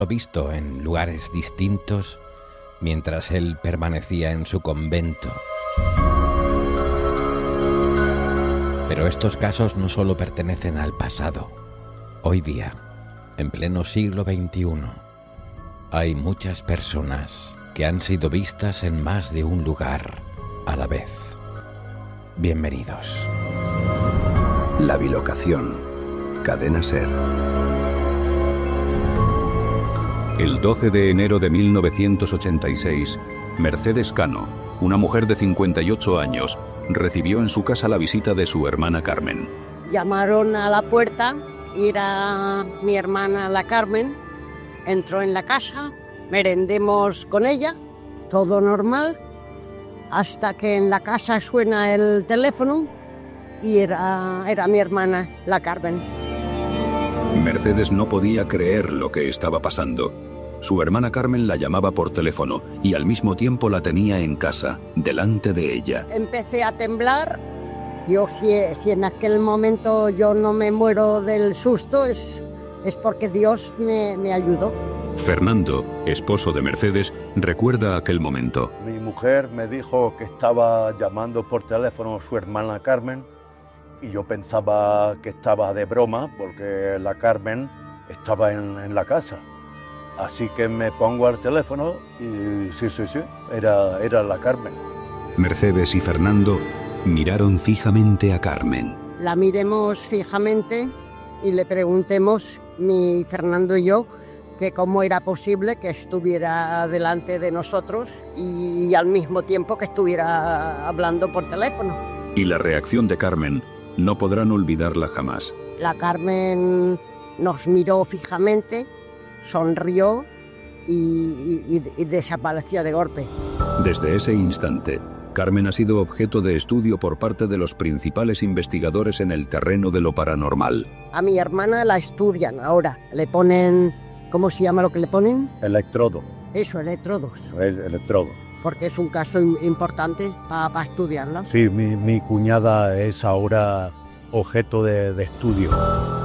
visto en lugares distintos mientras él permanecía en su convento. Pero estos casos no solo pertenecen al pasado. Hoy día, en pleno siglo XXI, hay muchas personas que han sido vistas en más de un lugar a la vez. Bienvenidos. La bilocación. Cadena SER. El 12 de enero de 1986, Mercedes Cano, una mujer de 58 años, recibió en su casa la visita de su hermana Carmen. Llamaron a la puerta, era mi hermana la Carmen, entró en la casa, merendemos con ella, todo normal, hasta que en la casa suena el teléfono y era mi hermana la Carmen. Mercedes no podía creer lo que estaba pasando. Su hermana Carmen la llamaba por teléfono y al mismo tiempo la tenía en casa, delante de ella. Empecé a temblar. Yo si en aquel momento yo no me muero del susto, es porque Dios me ayudó. Fernando, esposo de Mercedes, recuerda aquel momento. Mi mujer me dijo que estaba llamando por teléfono a su hermana Carmen y yo pensaba que estaba de broma porque la Carmen estaba en la casa. Así que me pongo al teléfono y sí, era la Carmen. Mercedes y Fernando miraron fijamente a Carmen. La miremos fijamente y le preguntemos, mi Fernando y yo, que cómo era posible que estuviera delante de nosotros y al mismo tiempo que estuviera hablando por teléfono. Y la reacción de Carmen no podrán olvidarla jamás. La Carmen nos miró fijamente, sonrió y desapareció de golpe. Desde ese instante, Carmen ha sido objeto de estudio por parte de los principales investigadores en el terreno de lo paranormal. A mi hermana la estudian ahora, le ponen, ¿cómo se llama lo que le ponen? Electrodo. Eso, electrodos. Electrodo. Porque es un caso importante para estudiarla. Sí, mi cuñada es ahora objeto de estudio.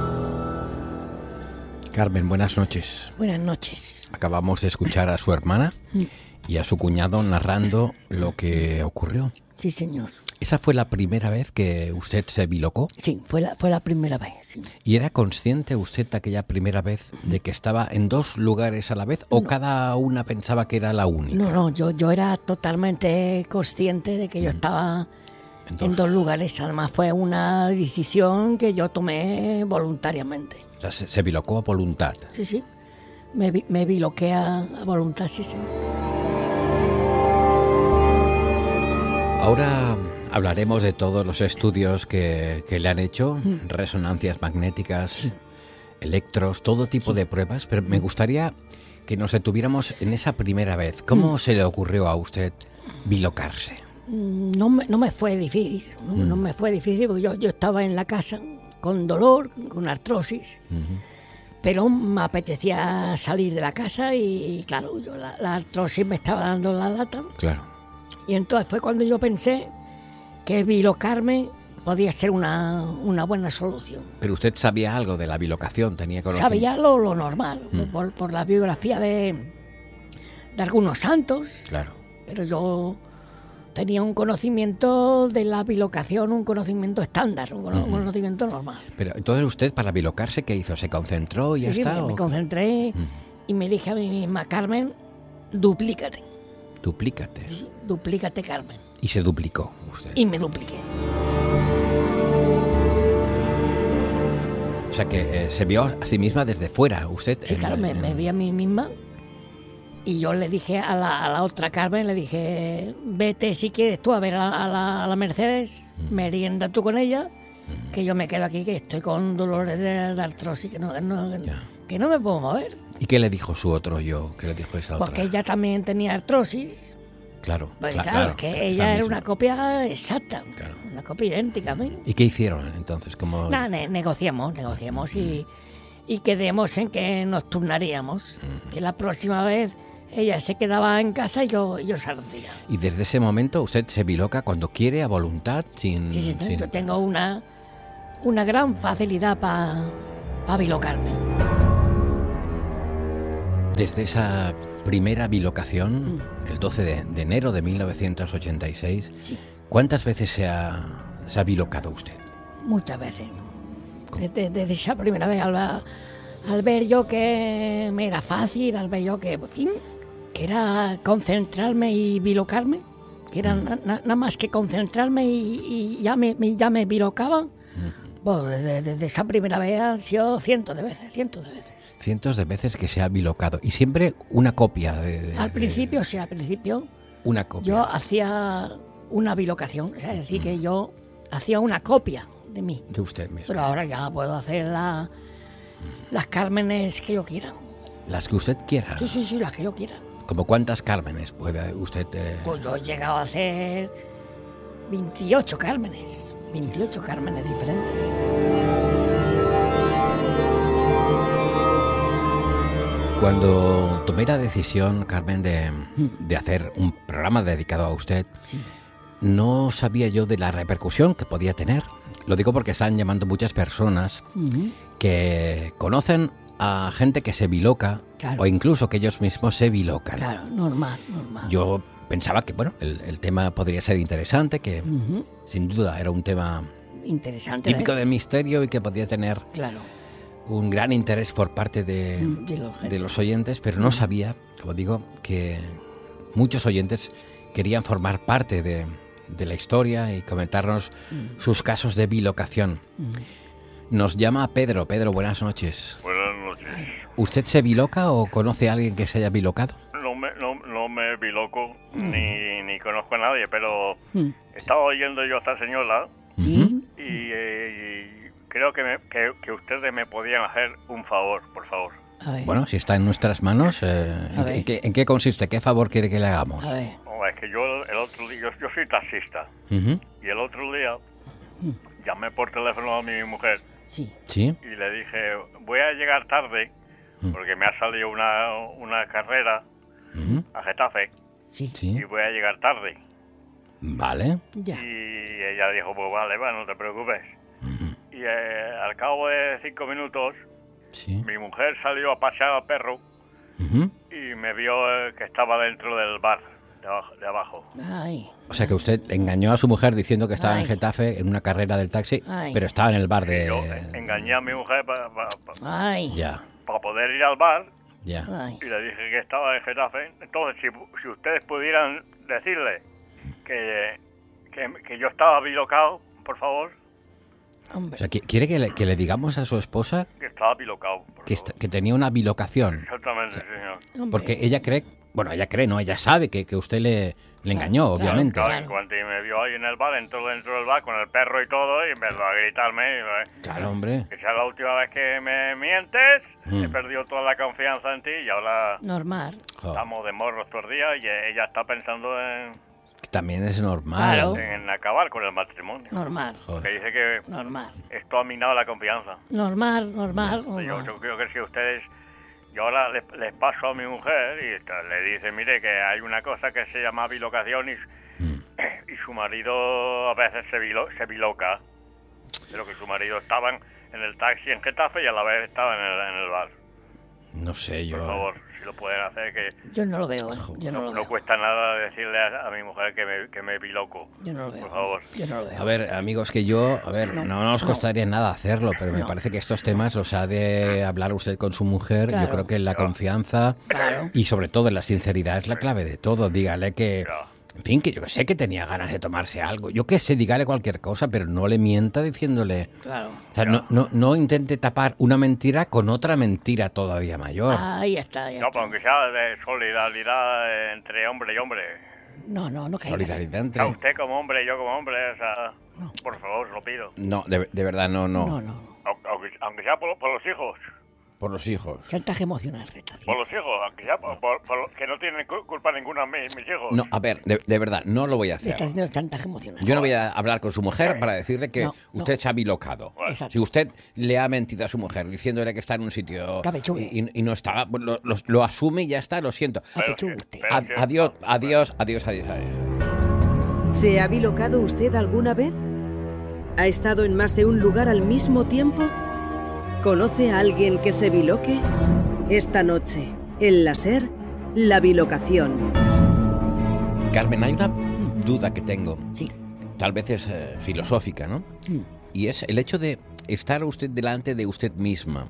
Carmen, buenas noches. Buenas noches. Acabamos de escuchar a su hermana y a su cuñado narrando lo que ocurrió. Sí, señor. ¿Esa fue la primera vez que usted se bilocó? Sí, fue la primera vez. Sí. ¿Y era consciente usted aquella primera vez de que estaba en dos lugares a la vez o cada una pensaba que era la única? No, yo era totalmente consciente de que yo estaba en dos lugares. Además fue una decisión que yo tomé voluntariamente. O sea, se bilocó a voluntad. Sí. Me biloqué a voluntad, sí, señor. Ahora hablaremos de todos los estudios que le han hecho, resonancias magnéticas, electros, todo tipo de pruebas, pero me gustaría que nos detuviéramos en esa primera vez. ¿Cómo se le ocurrió a usted bilocarse? No me fue difícil, no me fue difícil porque yo estaba en la casa con dolor, con artrosis, pero me apetecía salir de la casa y claro, la artrosis me estaba dando la lata. Claro. Y entonces fue cuando yo pensé que bilocarme podía ser una buena solución. ¿Pero usted sabía algo de la bilocación? ¿Tenía conocimiento? Sabía lo normal, por la biografía de algunos santos. Claro. Pero yo tenía un conocimiento de la bilocación, un conocimiento estándar, un conocimiento normal. Pero entonces usted, para bilocarse, ¿qué hizo? ¿Se concentró y ya sí, está? Me concentré y me dije a mí misma, Carmen, duplícate. Duplícate. Sí, duplícate, Carmen. Y se duplicó usted. Y me dupliqué. O sea que se vio a sí misma desde fuera, usted. Sí, claro, me vi a mí misma y yo le dije a la otra Carmen, le dije, vete si quieres tú a ver a la Mercedes, merienda tú con ella, que yo me quedo aquí, que estoy con dolores de artrosis, que no me puedo mover. ¿Y qué le dijo su otro yo? ¿Qué le dijo esa otra? Porque ella también tenía artrosis. Claro, pues claro, es que ella era una copia exacta, claro. Una copia idéntica a mí. ¿Y qué hicieron entonces? ¿Cómo... Negociamos y quedemos en que nos turnaríamos, que la próxima vez ella se quedaba en casa y yo saldría. Y desde ese momento usted se biloca cuando quiere, a voluntad, sin... Sí, yo tengo una gran facilidad para bilocarme. Desde esa primera bilocación, el 12 de enero de 1986, Sí. ¿cuántas veces se ha bilocado usted? Muchas veces. Desde esa primera vez, al ver yo que me era fácil, al ver yo que, en fin, que era concentrarme y bilocarme, que era nada más que concentrarme y ya me bilocaban, pues desde esa primera vez han sido cientos de veces. Cientos de veces que se ha bilocado. Y siempre una copia Al principio, una copia. yo hacía una bilocación, es decir, que yo hacía una copia de mí. De usted mismo. Pero ahora ya puedo hacer las Cármenes que yo quiera. Las que usted quiera. Sí, las que yo quiera. ¿Como cuántas Cármenes puede usted...? Pues yo he llegado a hacer 28 Cármenes. 28 Cármenes diferentes. Cuando tomé la decisión, Carmen, de hacer un programa dedicado a usted, Sí. no sabía yo de la repercusión que podía tener. Lo digo porque están llamando muchas personas que conocen a gente que se biloca, Claro. o incluso que ellos mismos se bilocan. Claro, normal. Yo pensaba que bueno, el tema podría ser interesante, que sin duda era un tema Interesante. típico de misterio y que podía tener Claro. un gran interés por parte de los oyentes, pero no sabía, como digo, que muchos oyentes querían formar parte de la historia y comentarnos sus casos de bilocación. Nos llama Pedro. Pedro, buenas noches. Buenas noches. ¿Usted se biloca o conoce a alguien que se haya bilocado? No me biloco ni conozco a nadie, pero estaba oyendo yo a esta señora Sí. y creo que ustedes me podían hacer un favor, por favor. A ver. Bueno, si está en nuestras manos, ver. ¿en qué consiste? ¿Qué favor quiere que le hagamos? A ver. No, es que yo el otro día, yo soy taxista, Ujú. y el otro día llamé por teléfono a mi mujer Sí. ¿Sí? y le dije, voy a llegar tarde porque me ha salido una carrera Ujú. a Getafe Sí. Sí. y voy a llegar tarde. Vale. Ya. Y ella dijo, pues vale, no te preocupes. Ujú. Y al cabo de 5 minutos, Sí. mi mujer salió a pasear al perro Ujú. y me vio que estaba dentro del bar, de abajo. Ay. O sea que usted engañó a su mujer diciendo que estaba en Ay. Getafe en una carrera del taxi, Ay. pero estaba en el bar de... Yo engañé a mi mujer para Ay. Ya, poder ir al bar ya. Ay. y le dije que estaba en Getafe. Entonces, si ustedes pudieran decirle que yo estaba bilocado, por favor, O Hombre. sea, ¿quiere que le digamos a su esposa que estaba bilocado. Por que, favor. que tenía una bilocación? Exactamente, señor. Hombre. Porque ella cree... Bueno, ella cree, ¿no? Ella sabe que usted le engañó, claro, obviamente. Claro, Claro. en cuanto me vio ahí en el bar, entró dentro del bar con el perro y todo y empezó a gritarme. Claro, hombre. Que sea la última vez que me mientes, Mm. he perdido toda la confianza en ti y ahora Normal. Jo, estamos de morros todo el día y ella está pensando también es normal. Claro. en acabar con el matrimonio. Normal. Que Joder. dice que Normal. esto ha minado la confianza. Normal. Yo creo que si ustedes... Yo ahora les paso a mi mujer y le dice, mire, que hay una cosa que se llama bilocación y su marido a veces se biloca. Pero que su marido estaba en el taxi en Getafe y a la vez estaba en el bar. No sé, yo... Por favor, si lo pueden hacer, que Yo no lo veo, ¿eh? Yo no lo no veo. cuesta nada decirle a mi mujer que me biloco. Yo no lo veo. Por favor. Yo no lo veo. A ver, amigos, que yo... A ver, no nos costaría nada hacerlo, pero me parece que estos temas los ha de hablar usted con su mujer. Claro. Yo creo que la confianza Claro. y sobre todo la sinceridad es la clave de todo. Dígale que... Ya. En fin, que yo sé que tenía ganas de tomarse algo. Yo qué sé, dígale cualquier cosa, pero no le mienta diciéndole... Claro. O sea, no intente tapar una mentira con otra mentira todavía mayor. Ahí está. No, pero aunque sea de solidaridad entre hombre y hombre. No caigas. Solidaridad A entre... usted como hombre y yo como hombre, o sea, por favor, lo pido. No, de verdad, no. No. Aunque sea por los hijos. Por los hijos. Chantaje emocional, Reta. Por los hijos, aunque sea que no tienen culpa ninguna mis hijos. No, a ver, de verdad, no lo voy a Le hacer. está haciendo chantaje emocional. Yo no voy a hablar con su mujer para decirle que No, usted no. se ha bilocado. Exacto. Si usted le ha mentido a su mujer diciéndole que está en un sitio Cabechugue. y no estaba, lo asume y ya está, lo siento. Apechugue usted. Adiós. ¿Se ha bilocado usted alguna vez? ¿Ha estado en más de un lugar al mismo tiempo? ¿Conoce a alguien que se biloque? Esta noche, El láser, la bilocación. Carmen, hay una duda que tengo. Sí. Tal vez es filosófica, ¿no? Y es el hecho de estar usted delante de usted misma.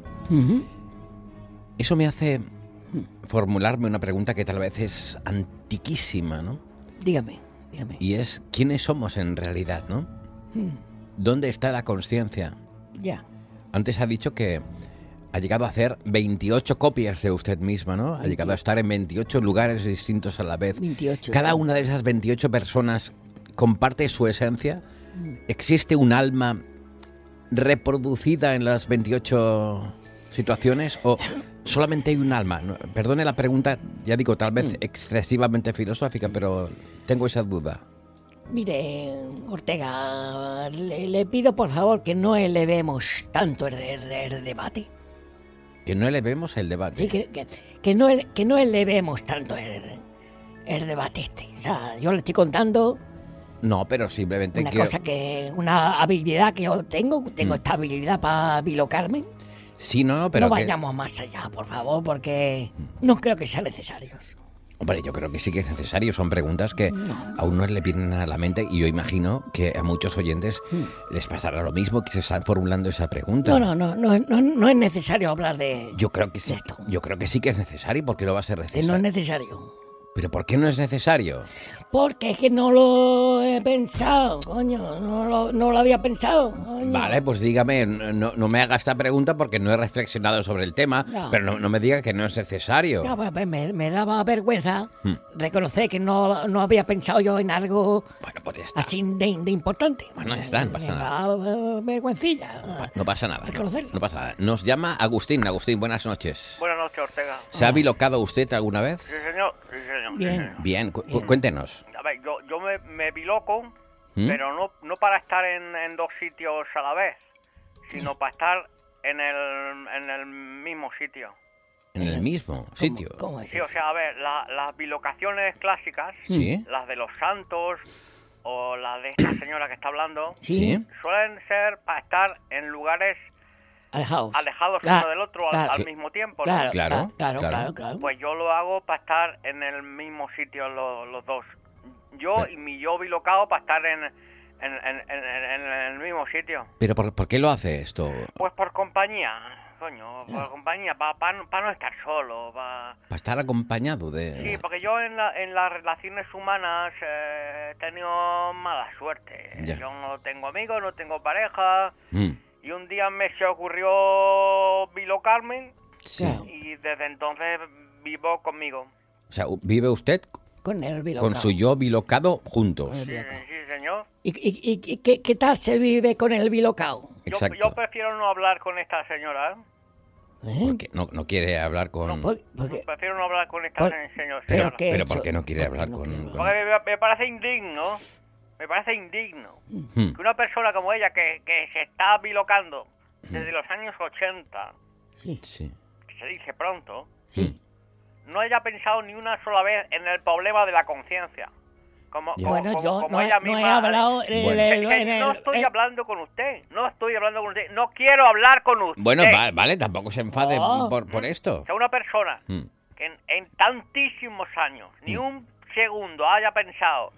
Eso me hace formularme una pregunta que tal vez es antiquísima, ¿no? Dígame. Y es, ¿quiénes somos en realidad, no? ¿Dónde está la consciencia? Ya. Antes ha dicho que ha llegado a hacer 28 copias de usted misma, ¿no? Ha llegado a estar en 28 lugares distintos a la vez. 28. Cada una de esas 28 personas comparte su esencia. ¿Existe un alma reproducida en las 28 situaciones o solamente hay un alma? No, perdone la pregunta, ya digo, tal vez excesivamente filosófica, pero tengo esa duda. Mire, Ortega, le pido por favor que no elevemos tanto el debate. Que no elevemos el debate. Sí, que no elevemos tanto el debate este. O sea, yo le estoy contando No, pero simplemente una cosa una habilidad que yo tengo esta habilidad para bilocarme. Sí, no, pero no vayamos más allá, por favor, porque no creo que sea necesario. Hombre, yo creo que sí que es necesario. Son preguntas que a uno le vienen a la mente y yo imagino que a muchos oyentes les pasará lo mismo, que se están formulando esa pregunta. No es necesario hablar de Yo creo que sí. esto. Yo creo que sí que es necesario, porque no va a ser Que necesario. no es necesario. ¿Pero por qué no es necesario? Porque es que no lo he pensado, coño. No lo había pensado. Coño. Vale, pues dígame, no me haga esta pregunta porque no he reflexionado sobre el tema, Ya. pero no me diga que no es necesario. Ya, pues, me daba vergüenza reconocer que no había pensado yo en algo Bueno, pues ya está. así de importante. Bueno, ya está, no pasa Me nada. daba vergüencilla. No pasa nada. Reconocerlo. No pasa nada. Nos llama Agustín. Agustín, buenas noches. Buenas noches, Ortega. ¿Se ha bilocado usted alguna vez? Sí, señor. Sí, señor. Bien. Bien, cuéntenos. A ver, yo me biloco, ¿Mm? pero no para estar en dos sitios a la vez, sino para estar en el mismo sitio. ¿En el mismo sitio? ¿Cómo es Sí, eso? o sea, a ver, las bilocaciones clásicas, Sí. las de los santos o las de esta señora que está hablando, Sí. suelen ser para estar en lugares Alejados. alejados Claro, uno del otro claro. al mismo tiempo, ¿no? Claro, Claro, claro, claro. claro. Pues yo lo hago para estar en el mismo sitio los dos. Yo Pero- y mi yo bilocado para estar en el mismo sitio. ¿Pero por qué lo hace esto? Pues por compañía, coño, por compañía, para no estar solo, Para estar acompañado de... Sí, porque yo en las relaciones humanas he tenido mala suerte. Ya. Yo no tengo amigos, no tengo pareja, Mm, y un día me se ocurrió bilocarme, sí. Claro. y desde entonces vivo conmigo. O sea, vive usted Con el bilocado. con su yo bilocado juntos. Con el Sí, bilocado. sí, señor. ¿Y qué tal se vive con el bilocao? Exacto. Yo prefiero no hablar con esta señora, ¿eh? Porque no quiere hablar con... Porque, Prefiero no hablar con esta Por- señora. pero ¿qué he Pero hecho? ¿por qué no quiere ¿Por qué hablar no con...? quiero con- Porque me parece indigno. Me parece indigno Hmm, que una persona como ella, que se está bilocando desde los años 80, sí, sí. que se dice pronto, sí. no haya pensado ni una sola vez en el problema de la conciencia. Como Ya. Bueno, yo como no, ella no he misma- hablado Bueno. No estoy hablando con usted, no estoy hablando con usted, no quiero hablar con usted. Bueno, vale, tampoco se enfade No. por esto. O sea, una persona Mm, que en tantísimos años, ni un segundo haya pensado,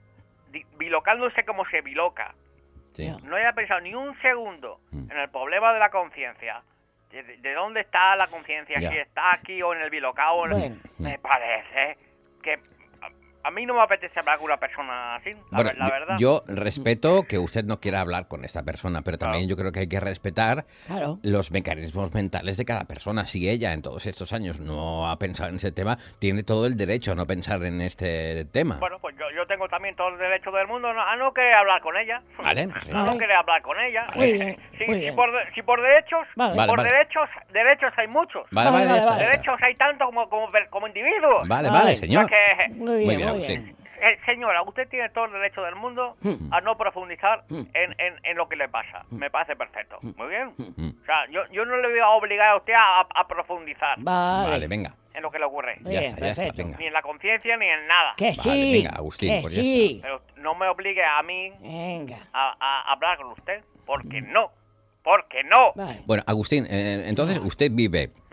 bilocándose como se biloca, sí. no haya pensado ni un segundo Mm. en el problema de la conciencia, de dónde está la conciencia, Ya. si está aquí o en el bilocado, Bueno. me parece que a mí no me apetece hablar con una persona así, Bueno, la verdad. yo respeto que usted no quiera hablar con esta persona, pero también yo creo que hay que respetar Claro. los mecanismos mentales de cada persona. Si ella en todos estos años no ha pensado en ese tema, tiene todo el derecho a no pensar en este tema. Bueno, pues yo tengo también todo el derecho del mundo a no querer hablar con ella. Vale. A no querer hablar con ella. Muy bien, Si, muy si bien. por derechos, Vale. Vale, por vale. derechos hay muchos. Vale, Vale, ya vale, está, vale. ya está. Derechos hay tanto como individuos. Vale, Vale. vale, O sea señor. que, Muy bien, muy Agustín. bien. señora, usted tiene todo el derecho del mundo a no profundizar en lo que le pasa. Me parece perfecto. Muy bien. O sea, yo no le voy a obligar a usted a profundizar Vale, venga. en lo que le ocurre. Muy Ya bien, está, ya está, perfecto. venga. Ni en la conciencia ni en nada. Que Vale, sí. venga, Agustín, que pues ya sí. Pero no me obligue a mí Venga. a hablar con usted, porque no. Porque no. Vale. Bueno, Agustín, entonces usted vive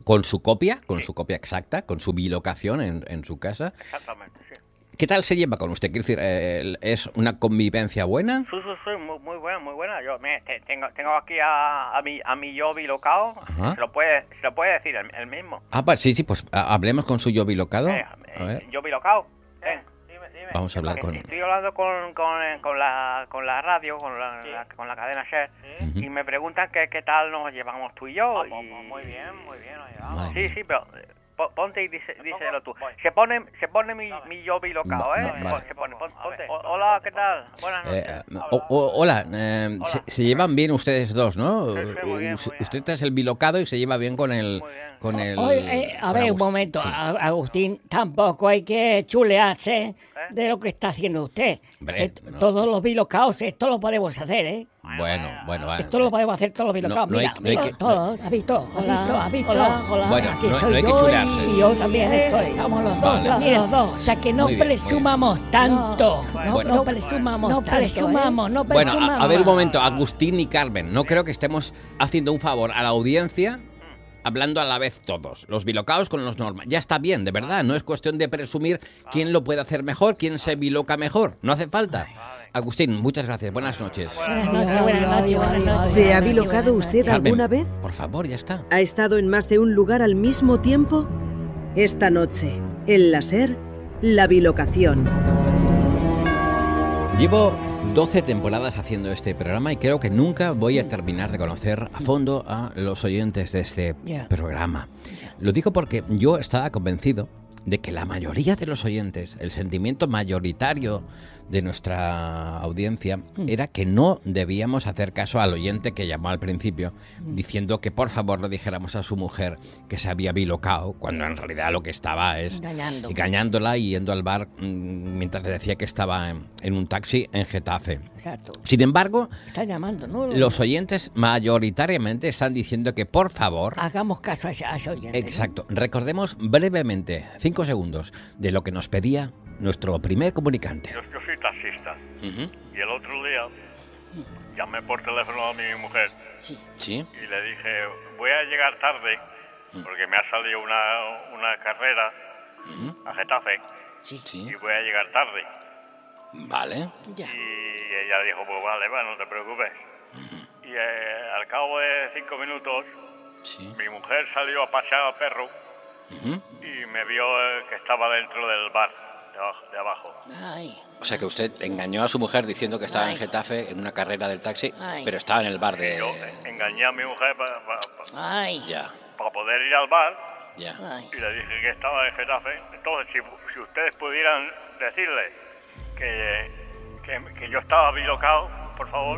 con su copia exacta, con su bilocación en su casa. Exactamente, sí. ¿Qué tal se lleva con usted? Quiero decir, ¿es una convivencia buena? Sí, muy buena, muy buena. Yo tengo aquí a mi yo bilocado. Ajá. Se lo puede decir el mismo. Pues sí, pues hablemos con su yo bilocado. A ver, Yo bilocado. Ven. Dime. vamos a hablar con... Estoy hablando con la radio, con la cadena SER, y me preguntan qué tal nos llevamos tú y yo. Muy bien, nos llevamos. Sí, pero ponte y díselo tú. Se pone mi yo bilocado, ¿eh? Vale. Ponte. Hola, ¿qué tal? Buenas noches. Hola, se llevan bien ustedes dos, ¿no? Sí, muy bien. Usted es el bilocado y se lleva bien con el... Oye, a ver, un momento, Agustín, tampoco hay que chulearse de lo que está haciendo usted. Hombre, Que no. Todos los bilocaos, esto lo podemos hacer, ¿eh? Bueno, vale. Esto lo podemos hacer todos los bilocaos. No hay- Mira, no hay mira, que- todos. ¿Has visto? ¿Has visto? Hola. Bueno, Aquí no estoy hay que yo chulearse. y yo también estoy. Estamos los dos, Vale. también los dos. O sea, que no Muy bien, muy presumamos tanto. Bueno. No presumamos tanto. Bueno, a ver un momento, Agustín y Carmen, no creo que estemos haciendo un favor a la audiencia hablando a la vez todos, los bilocaos con los normales. Ya está bien, de verdad, no es cuestión de presumir quién lo puede hacer mejor, quién se biloca mejor, no hace falta. Agustín, muchas gracias, buenas noches. Buenas noches. ¿Se ha bilocado usted Carmen, alguna vez? por favor, ya está. ¿Ha estado en más de un lugar al mismo tiempo? Esta noche, en la SER, la bilocación. Llevo 12 temporadas haciendo este programa y creo que nunca voy a terminar de conocer a fondo a los oyentes de este programa. Lo digo porque yo estaba convencido de que la mayoría de los oyentes, el sentimiento mayoritario de nuestra audiencia era que no debíamos hacer caso al oyente que llamó al principio diciendo que por favor no dijéramos a su mujer que se había bilocado, cuando en realidad lo que estaba es engañándola y yendo al bar mientras le decía que estaba en un taxi en Getafe. Exacto. Sin embargo, Está llamando, ¿no? los oyentes mayoritariamente están diciendo que por favor... Hagamos caso a ese oyente. Exacto. Recordemos brevemente, 5 segundos, de lo que nos pedía nuestro primer comunicante. Yo soy taxista. Y el otro día llamé por teléfono a mi mujer Sí. Sí. y le dije, voy a llegar tarde porque me ha salido una carrera a Getafe Sí. y voy a llegar tarde. Vale. Ya. Y ella dijo, pues vale, no te preocupes. Y al cabo de 5 minutos, Sí. mi mujer salió a pasear al perro y me vio que estaba dentro del bar de abajo. Ay. O sea que usted engañó a su mujer diciendo que estaba en Getafe en una carrera del taxi, Ay. pero estaba en el bar de... Yo engañé a mi mujer Ay. Ya, para poder ir al bar ya. Ay. y le dije que estaba en Getafe. Entonces, si ustedes pudieran decirle que yo estaba bilocado, por favor.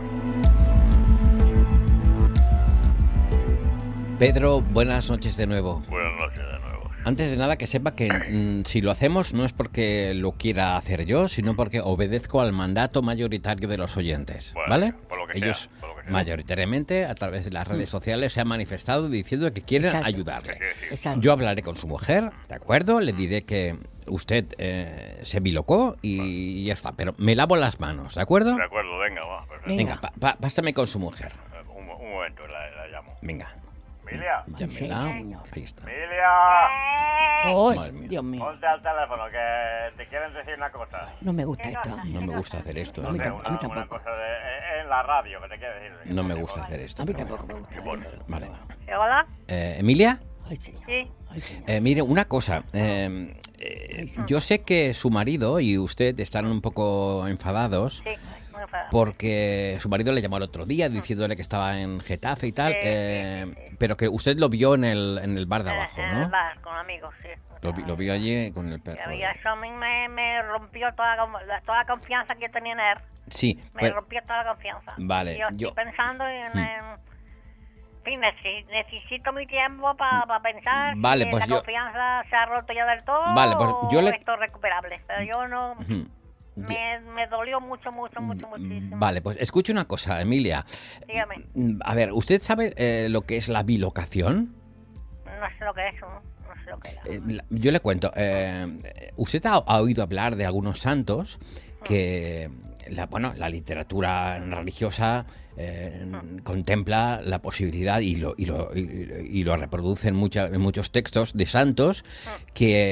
Pedro, buenas noches de nuevo. Buenas noches de nuevo. Antes de nada, que sepa que si lo hacemos no es porque lo quiera hacer yo, sino porque obedezco al mandato mayoritario de los oyentes, Bueno, ¿vale? por lo que Ellos sea, por lo que sea. mayoritariamente a través de las redes sociales se han manifestado diciendo que quieren Exacto. ayudarle. Exacto. Yo hablaré con su mujer, ¿de acuerdo? Le diré que usted se bilocó y ya está, pero me lavo las manos, ¿de acuerdo? De acuerdo, venga, va. Perfecto. Venga, pásame con su mujer. Un momento, la llamo. Venga, Emilia, llámela. Sí, señor. Ahí está. Emilia, Ay, Madre mía. Dios mío. ponte al teléfono que te quieren decir una cosa. No me gusta esto. No me gusta hacer esto. A mí ¿eh? tampoco. Una cosa en la radio que te quiere decir. No me gusta hacer esto. A mí pero tampoco me gusta. bueno. Vale. Hola, ¿Emilia? Ay, señor. sí, Ay, señor. Mire, una cosa. Yo sé que su marido y usted están un poco enfadados sí, muy enfadada. porque su marido le llamó el otro día diciéndole que estaba en Getafe y tal, Sí, pero que usted lo vio en el bar de abajo, En el ¿no? bar, con amigos, sí. Lo vio allí con el perro. Y eso a mí me rompió toda la confianza que tenía en él. Sí, Me pues, rompió toda la confianza. Vale, Yo estoy yo- pensando en fin, necesito mi tiempo para pensar Vale, si pues la yo- confianza se ha roto ya del todo Vale, pues yo o le- esto es recuperable. Pero yo no... Ujú. Me dolió muchísimo. Vale, pues escuche una cosa, Emilia. Dígame, A ver, ¿usted sabe lo que es la bilocación? no sé lo que es, no sé lo que es. Yo le cuento. ¿Usted ha oído hablar de algunos santos que la literatura religiosa contempla la posibilidad y lo reproduce en muchos textos de santos que